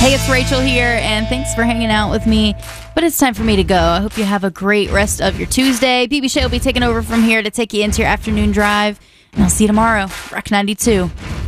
Hey, it's Rachel here, and thanks for hanging out with me. But it's time for me to go. I hope you have a great rest of your Tuesday. BB Shay will be taking over from here to take you into your afternoon drive. And I'll see you tomorrow. Rock 92.